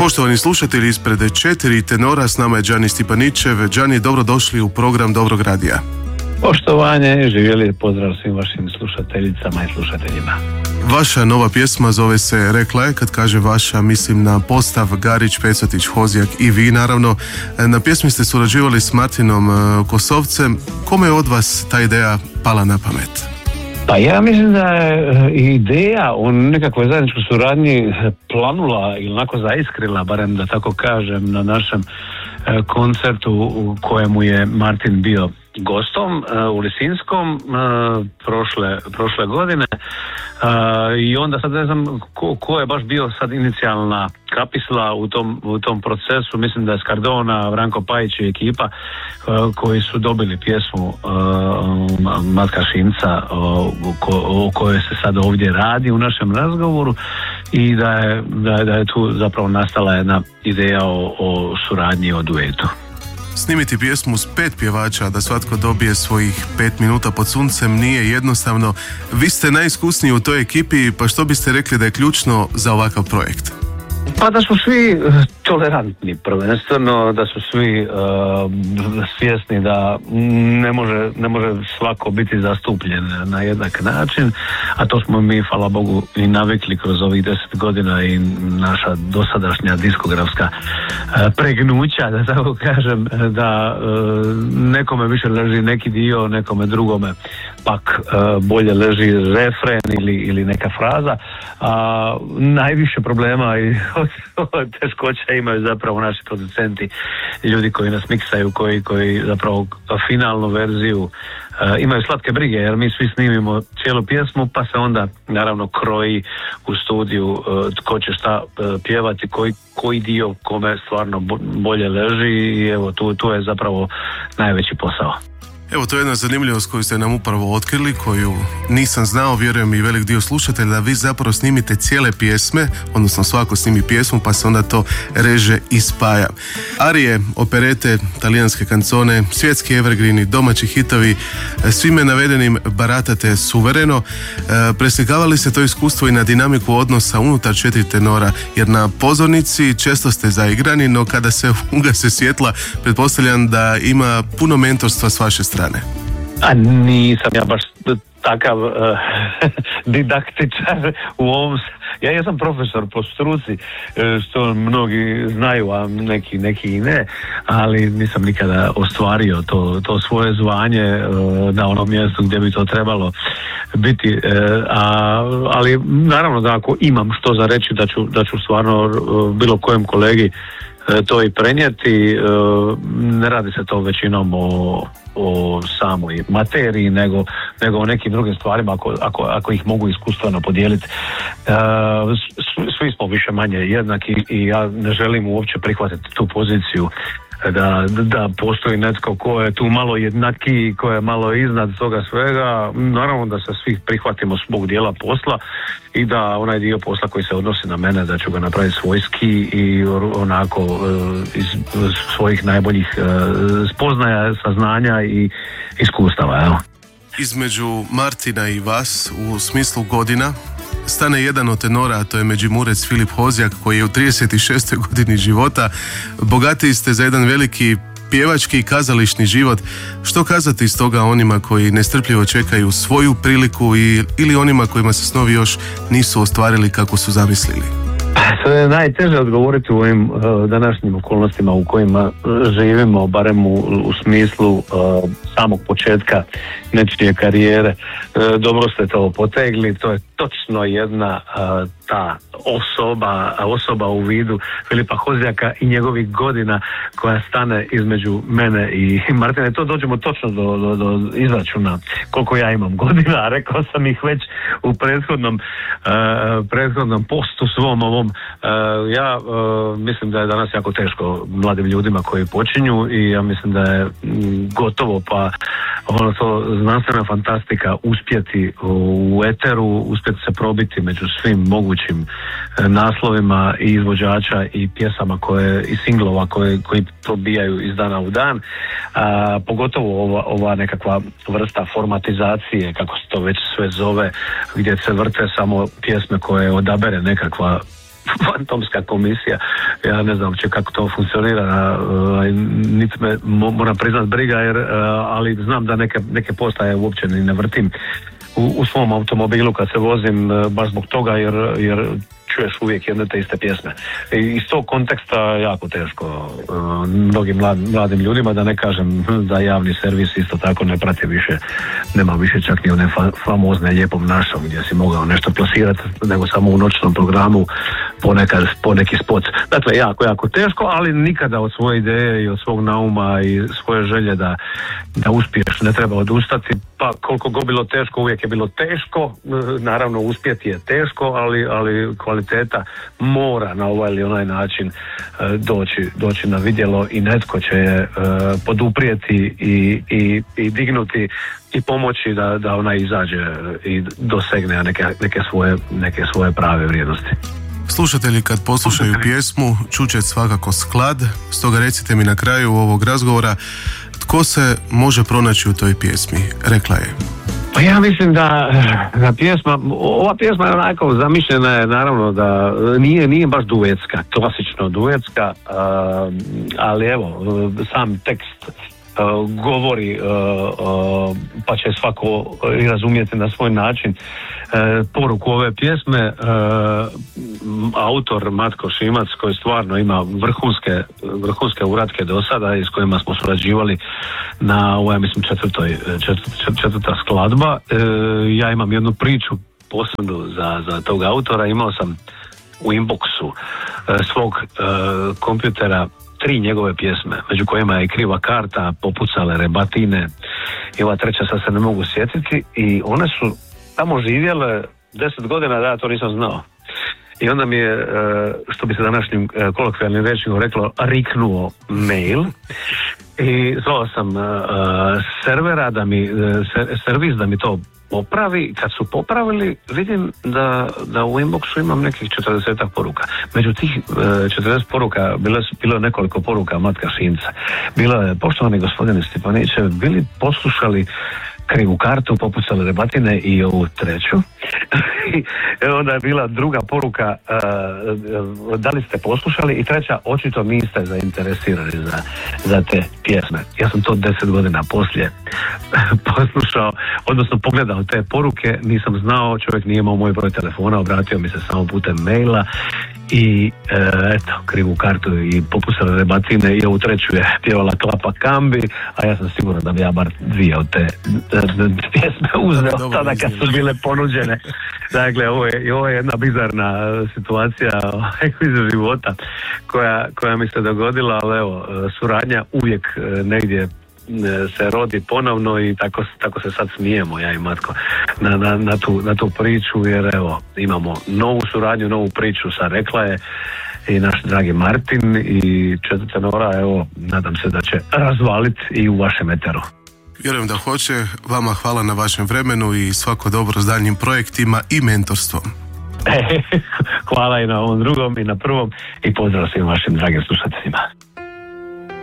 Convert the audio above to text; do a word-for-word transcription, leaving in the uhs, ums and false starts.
Poštovani slušatelji, ispred četiri tenora s nama je Đani Stipaničev. Đani, dobrodošli u program Dobrog radija. Poštovanje, živjeli, pozdrav svim vašim slušateljicama i slušateljima. Vaša nova pjesma zove se Rekla je. Kad kaže vaša, mislim na postav Garić, Pecotić, Hozjak i vi naravno. Na pjesmi ste surađivali s Martinom Kosovcem. Kome je od vas ta ideja pala na pamet? Pa ja mislim da je ideja o nekakvoj zajedničkoj suradnji planula ili onako zaiskrila, barem da tako kažem, na našem koncertu u kojemu je Martin bio gostom u Lisinskom prošle, prošle godine. I onda sad ne znam ko, ko je baš bio sad inicijalna kapisla u tom, u tom procesu. Mislim da je Skardona, Branko Pajić i ekipa koji su dobili pjesmu Matka Šimca o, o kojoj se sad ovdje radi u našem razgovoru, i da je, da je, da je tu zapravo nastala jedna ideja o, o suradnji, o duetu. Snimiti pjesmu s pet pjevača, da svatko dobije svojih pet minuta pod suncem, nije jednostavno. Vi ste najiskusniji u toj ekipi, pa što biste rekli da je ključno za ovakav projekt? Pa da su svi tolerantni prvenstveno, da su svi uh, svjesni da ne može, ne može svako biti zastupljen na jednak način, a to smo mi, hvala Bogu, i navikli kroz ovih deset godina i naša dosadašnja diskografska uh, pregnuća, da tako kažem, da uh, nekome više leži neki dio, nekome drugome pak uh, bolje leži refren ili, ili neka fraza, a najviše problema i teškoća imaju zapravo naši producenti, ljudi koji nas miksaju, koji, koji zapravo finalnu verziju uh, imaju slatke brige, jer mi svi snimimo cijelu pjesmu, pa se onda naravno kroji u studiju uh, tko će šta uh, pjevati, koji, koji dio kome stvarno bolje leži, i evo tu, tu je zapravo najveći posao. Evo, to je jedna zanimljivost koju ste nam upravo otkrili, koju nisam znao, vjerujem i velik dio slušatelja, da vi zapravo snimite cijele pjesme, odnosno svako snimi pjesmu pa se onda to reže i spaja. Arije, operete, talijanske kancone, svjetski evergreeni, domaći hitovi, svime navedenim baratate suvereno. Preslikavali ste to iskustvo i na dinamiku odnosa unutar četiri tenora, jer na pozornici često ste zaigrani, no kada se ugase svjetla, pretpostavljam da ima puno mentorstva s vaše strane. A nisam ja baš takav uh, didaktičar u ovom. Ja jesam profesor po struci, što mnogi znaju, a neki, neki i ne, ali nisam nikada ostvario to, to svoje zvanje uh, na onom mjestu gdje bi to trebalo biti. Uh, a, ali naravno da ako imam što za reći, da ću, da ću stvarno uh, bilo kojem kolegi uh, to i prenijeti. Uh, ne radi se to većinom o o samoj materiji, nego, nego o nekim drugim stvarima, ako, ako, ako ih mogu iskustveno podijeliti. E, svi smo više manje jednaki i ja ne želim uopće prihvatiti tu poziciju da, da postoji netko ko je tu malo jednaki, ko je malo iznad toga svega. Naravno da se svi prihvatimo svog dijela posla i da onaj dio posla koji se odnosi na mene, da ću ga napraviti svojski i onako iz svojih najboljih spoznaja, saznanja i iskustava. Evo. Između Martina i vas u smislu godina stane jedan od tenora, a to je Međimurec Filip Hozjak, koji je u trideset šestoj godini života. Bogatiji ste za jedan veliki pjevački i kazališni život. Što kazati iz toga onima koji nestrpljivo čekaju svoju priliku i, ili onima kojima se snovi još nisu ostvarili kako su zamislili? To je najteže odgovoriti u ovim uh, današnjim okolnostima u kojima živimo, barem u, u smislu uh, samog početka nečije karijere. Uh, dobro ste to potegli, to je točno jedna uh, ta osoba, osoba u vidu Filipa Hozjaka i njegovih godina koja stane između mene i Martina. To dođemo točno do, do, do izračuna koliko ja imam godina, rekao sam ih već u prethodnom, uh, prethodnom postu svom ovom. Uh, ja uh, mislim da je danas jako teško mladim ljudima koji počinju i ja mislim da je m, gotovo pa ono to znanstvena fantastika uspjeti u eteru, uspjeti se probiti među svim mogućim naslovima i izvođača i pjesama koje, i singlova koje, koji probijaju iz dana u dan. A, pogotovo ova, ova nekakva vrsta formatizacije, kako se to već sve zove, gdje se vrte samo pjesme koje odabere nekakva fantomska komisija, ja ne znam uopće kako to funkcionira, niti me moram priznat briga, jer, ali znam da neke, neke postaje uopće ni ne vrtim u, u svom automobilu kad se vozim, baš zbog toga jer, jer čuješ uvijek jedne te iste pjesme. I iz tog konteksta jako teško uh, mnogim mlad, mladim ljudima, da ne kažem da javni servis isto tako ne prati više, nema više čak ni one fa, famozne Lijepom našom gdje si mogao nešto plasirati, nego samo u noćnom programu ponekad, poneki spot. Dakle, jako, jako teško, ali nikada od svoje ideje i od svog nauma i svoje želje da, da uspiješ ne treba odustati, pa koliko god bilo teško, uvijek je bilo teško, naravno uspjeti je teško, ali, ali kvaliteta mora na ovaj ili onaj način uh, doći, doći na vidjelo i netko će je uh, poduprijeti i, i, i dignuti i pomoći da, da ona izađe i dosegne neke, neke, svoje, neke svoje prave vrijednosti. Slušatelji kad poslušaju pjesmu čuće svakako sklad, stoga recite mi na kraju ovog razgovora tko se može pronaći u toj pjesmi, rekla je. Pa ja mislim da, da pjesma, ova pjesma je onako zamišljena je naravno da nije, nije baš duetska, klasično duetska, uh, ali evo, sam tekst uh, govori, uh, uh, pa će svako i razumjeti na svoj način uh, poruku ove pjesme. Uh, autor Matko Šimac koji stvarno ima vrhunske, vrhunske uratke do sada i s kojima smo surađivali na ovoj, mislim, četvrtoj, četvrt, četvrta skladba. E, ja imam jednu priču posebnu za, za tog autora. Imao sam u inboxu e, svog e, kompjutera tri njegove pjesme, među kojima je Kriva karta, Popucale rebatine i ova treća sad se ne mogu sjetiti, i one su tamo živjele deset godina da ja to nisam znao. I onda mi je, što bi se današnjim kolokvijalnim rečima reklo, riknuo mail i zvao sam uh, servera da mi, ser, servis da mi to popravi. Kad su popravili, vidim da, da u inboxu imam nekih četrdesetak poruka. Među tih uh, četrdeset poruka bilo su bilo nekoliko poruka Matka Šimca. Bilo je: poštovani gospodine Stipanićev, bili poslušali Krivu kartu, Popucale rebatine i ovu treću. I onda je bila druga poruka, uh, da li ste poslušali, i treća, očito niste zainteresirani za, za te pjesme. Ja sam to deset godina poslije poslušao, odnosno pogledao te poruke, nisam znao, čovjek nije imao moj broj telefona, obratio mi se samo putem maila i e, eto, Krivu kartu i Popucale rebatine i ovu treću je pjevala Klapa Kambi, a ja sam siguran da bi ja bar dvije od te pjesme uzeo tada kad su bile ponuđene. Dakle, ovo je, ovo je jedna bizarna situacija iz života koja, koja mi se dogodila, ali evo, suradnja uvijek negdje se rodi ponovno i tako, tako se sad smijemo, ja i Matko, na, na, na, tu, na tu priču, jer evo, imamo novu suradnju, novu priču sa Rekla je i naš dragi Martin i četvrta Nora, evo, nadam se da će razvaliti i u vašem eteru. Vjerujem da hoće. Vama hvala na vašem vremenu i svako dobro s daljnjim projektima i mentorstvom. Hvala i na ovom drugom i na prvom i pozdrav svim vašim dragim slušateljima.